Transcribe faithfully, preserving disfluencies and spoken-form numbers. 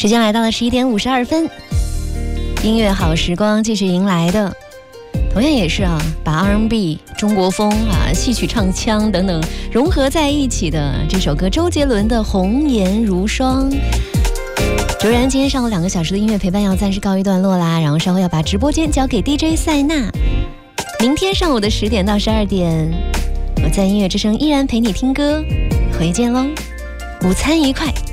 时间来到了十一点五十二分，音乐好时光继续迎来的，同样也是啊，把 R and B、中国风啊、戏曲唱腔等等融合在一起的这首歌，周杰伦的《红颜如霜》。卓然今天上午两个小时的音乐陪伴要暂时告一段落啦，然后稍后要把直播间交给 D J 塞纳。明天上午的十点到十二点，我在音乐之声依然陪你听歌，回见喽，午餐愉快。